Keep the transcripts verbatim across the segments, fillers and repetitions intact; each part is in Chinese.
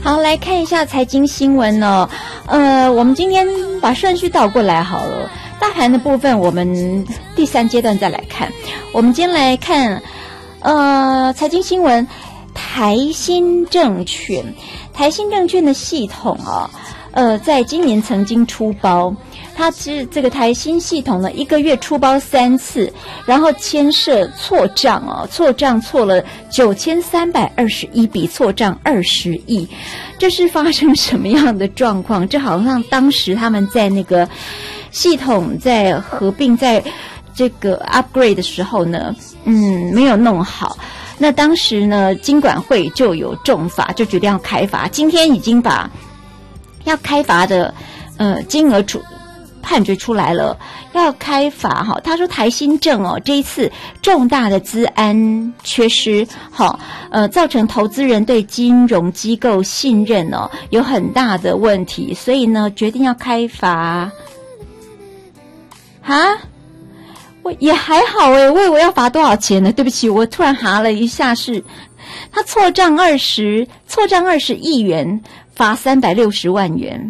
好，来看一下财经新闻哦。呃，我们今天把顺序倒过来好了。大盘的部分，我们第三阶段再来看。我们今天来看，呃，财经新闻，台新证券，台新证券的系统啊，呃，在今年曾经出包。它是这个台新系统呢，一个月出包三次，然后牵涉错账哦，错账错了九千三百二十一笔，错账二十亿，这是发生什么样的状况？这好像当时他们在那个系统在合并，在这个 upgrade 的时候呢，嗯，没有弄好。那当时呢，金管会就有重罚，就决定要开罚。今天已经把要开罚的呃金额出。判决出来了，要开罚哈。他说台新证哦，这一次重大的资安缺失，好，呃，造成投资人对金融机构信任哦有很大的问题，所以呢，决定要开罚。哈，我也还好诶，我以为要罚多少钱呢？对不起，我突然哈了一下是，他错账二十，错账二十亿元，罚三百六十万元。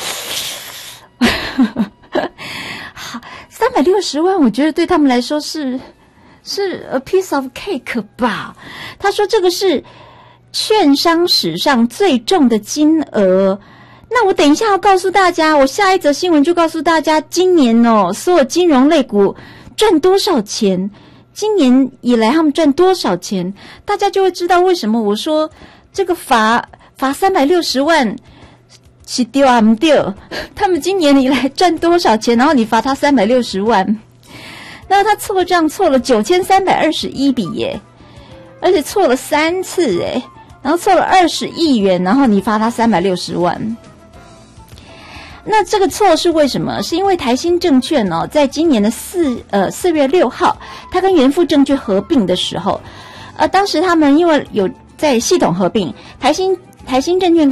好，三百六十万，我觉得对他们来说是是 a piece of cake 吧。他说这个是券商史上最重的金额。那我等一下要告诉大家，我下一则新闻就告诉大家，今年哦，所有金融类股赚多少钱，今年以来他们赚多少钱，大家就会知道为什么我说这个罚罚三百六十万。是丢啊不丢？他们今年以来赚多少钱？然后你罚他三百六十万，那他错账错了九千三百二十一笔耶，而且错了三次耶，然后错了二十亿元，然后你罚他三百六十万。那这个错是为什么？是因为台新证券哦，在今年的四呃四月六号，它跟元富证券合并的时候，呃，当时他们因为有在系统合并，台新台新证券。